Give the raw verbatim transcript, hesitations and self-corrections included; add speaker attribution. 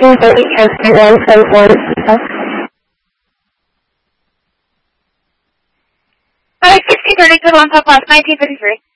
Speaker 1: sixteen thirty, transfer one seven one.
Speaker 2: Alright, sixteen thirty, good one, Pop Pass, nineteen fifty-three.